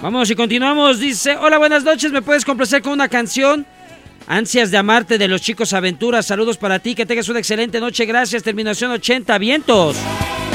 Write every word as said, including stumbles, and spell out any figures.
Vamos y continuamos. Dice, hola, buenas noches, ¿me puedes complacer con una canción? Ansias de amarte, de los Chicos Aventuras. Saludos para ti, que tengas una excelente noche, gracias. Terminación ochenta, vientos.